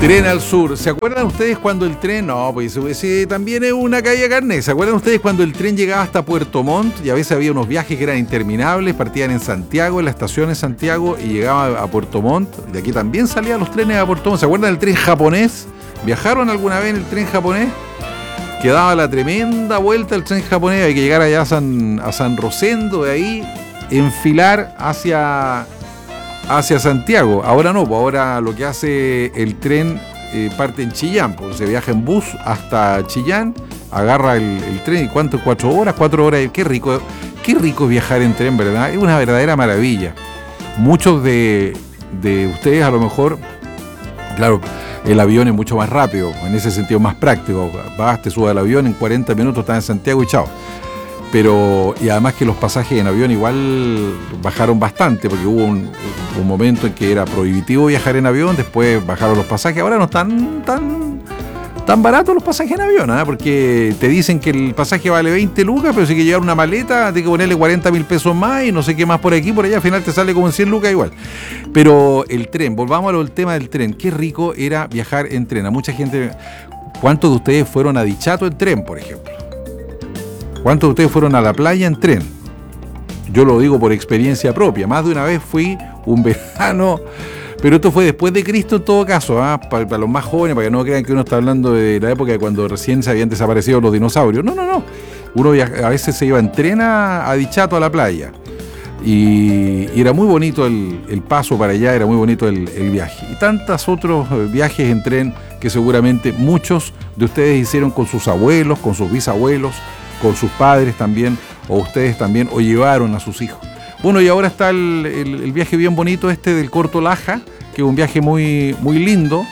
Tren al sur. ¿Se acuerdan ustedes cuando el tren? No, pues ese también es una calle de carne. ¿Se acuerdan ustedes cuando el tren llegaba hasta Puerto Montt? Y a veces había unos viajes que eran interminables, partían en Santiago, en la estación en Santiago, y llegaban a Puerto Montt. De aquí también salían los trenes a Puerto Montt. ¿Se acuerdan del tren japonés? ¿Viajaron alguna vez en el tren japonés? Que daba la tremenda vuelta el tren japonés. Hay que llegar allá a San Rosendo, de ahí enfilar hacia Santiago. Ahora no, pues ahora lo que hace el tren parte en Chillán, pues se viaja en bus hasta Chillán, agarra el tren y ¿cuánto? 4 horas. Qué rico es viajar en tren, ¿verdad? Es una verdadera maravilla. Muchos de ustedes a lo mejor, claro, el avión es mucho más rápido, en ese sentido más práctico. Vas, te subes al avión, en 40 minutos estás en Santiago y chao. Y además que los pasajes en avión igual bajaron bastante, porque hubo un momento en que era prohibitivo viajar en avión, después bajaron los pasajes. Ahora no están tan baratos los pasajes en avión, ¿eh? Porque te dicen que el pasaje vale 20 lucas, pero si hay que llevar una maleta, tienes que ponerle 40.000 pesos más y no sé qué más por aquí, por allá, al final te sale como en 100 lucas igual. Pero el tren, volvamos al tema del tren. Qué rico era viajar en tren. A mucha gente, ¿cuántos de ustedes fueron a Dichato en tren, por ejemplo? ¿Cuántos de ustedes fueron a la playa en tren? Yo lo digo por experiencia propia. Más de una vez fui un verano, pero esto fue después de Cristo en todo caso, ¿eh? Para los más jóvenes, para que no crean que uno está hablando de la época de cuando recién se habían desaparecido los dinosaurios. No. Uno a veces se iba en tren a Dichato, a la playa. Y era muy bonito el paso para allá, era muy bonito el viaje. Y tantos otros viajes en tren que seguramente muchos de ustedes hicieron con sus abuelos, con sus bisabuelos, con sus padres también, o ustedes también, o llevaron a sus hijos. Bueno, y ahora está el viaje bien bonito del Corto Laja, que es un viaje muy, muy lindo,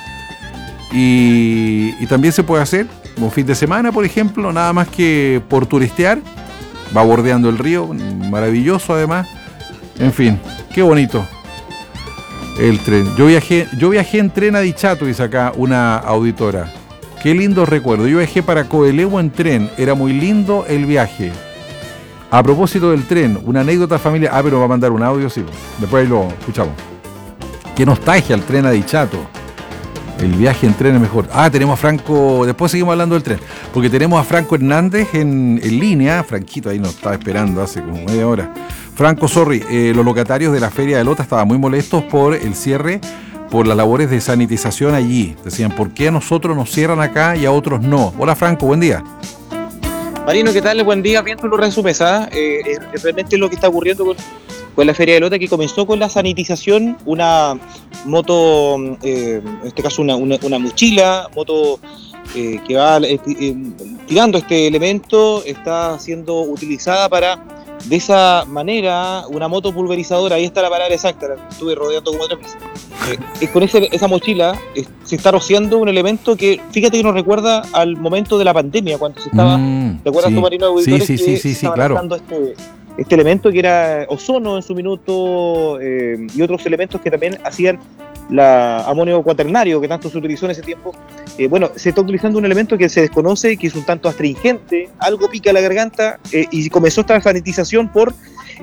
y también se puede hacer un fin de semana, por ejemplo, nada más que por turistear, va bordeando el río, maravilloso además, en fin, qué bonito el tren. Yo viajé en tren a Dichato, dice acá una auditora. Qué lindo recuerdo. Yo viajé para Coelemu en tren. Era muy lindo el viaje. A propósito del tren, una anécdota familiar. Pero va a mandar un audio, sí. Después ahí lo escuchamos. Qué nostalgia el tren a Dichato. El viaje en tren es mejor. Tenemos a Franco. Después seguimos hablando del tren. Porque tenemos a Franco Hernández en línea. Franquito ahí nos estaba esperando hace como media hora. Franco, sorry. Los locatarios de la Feria de Lota estaban muy molestos por el cierre, por las labores de sanitización allí. Decían, ¿por qué a nosotros nos cierran acá y a otros no? Hola Franco, buen día. Marino, ¿qué tal? Buen día, bien, tú lo resumes, realmente lo que está ocurriendo con la Feria de Lota, que comenzó con la sanitización, una moto, en este caso una mochila, moto que va tirando este elemento, está siendo utilizada para, de esa manera, una moto pulverizadora, ahí está la palabra exacta, la estuve rodeando como 3 veces. Con esa mochila se está rociando un elemento que, fíjate que nos recuerda al momento de la pandemia, cuando se estaba, ¿te acuerdas tú, Marino, de auditores? Sí, claro. Este elemento que era ozono en su minuto, y otros elementos que también hacían amonio cuaternario que tanto se utilizó en ese tiempo. Se está utilizando un elemento que se desconoce, que es un tanto astringente, algo pica la garganta, y comenzó esta sanitización por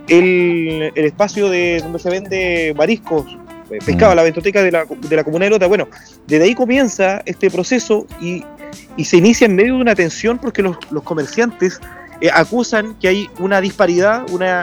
el espacio de donde se vende mariscos, pescado, la ventoteca de la comuna de Lota. Bueno, desde ahí comienza este proceso y se inicia en medio de una tensión, porque los comerciantes acusan que hay una disparidad, una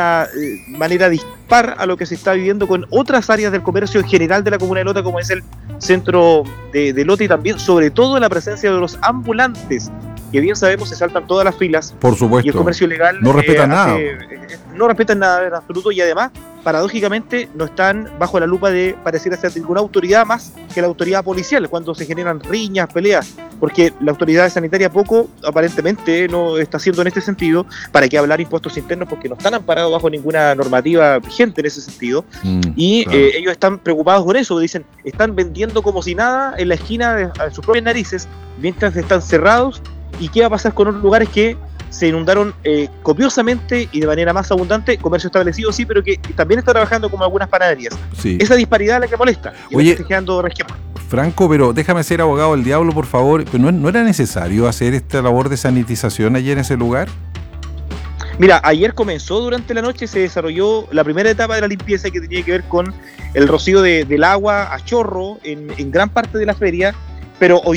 manera dispar a lo que se está viviendo con otras áreas del comercio en general de la comuna de Lota, como es el centro de Lota, y también, sobre todo, la presencia de los ambulantes, que bien sabemos se saltan todas las filas. Por supuesto. Y el comercio legal no respetan nada. No respetan nada en absoluto, y además, paradójicamente, no están bajo la lupa de, pareciera ser, ninguna autoridad más que la autoridad policial, cuando se generan riñas, peleas, porque la autoridad sanitaria poco, aparentemente, no está haciendo en este sentido. ¿Para qué hablar impuestos internos? Porque no están amparados bajo ninguna normativa vigente en ese sentido, y claro, ellos están preocupados con eso. Dicen, están vendiendo como si nada en la esquina de sus propias narices, mientras están cerrados. ¿Y qué va a pasar con otros lugares que se inundaron copiosamente y de manera más abundante? Comercio establecido, sí, pero que también está trabajando como algunas panaderías. Sí. Esa disparidad es la que molesta. Oye, Franco, pero déjame ser abogado del diablo, por favor. ¿Pero no era necesario hacer esta labor de sanitización allí en ese lugar? Mira, ayer comenzó durante la noche, se desarrolló la primera etapa de la limpieza que tenía que ver con el rocío del agua a chorro en gran parte de la feria, pero hoy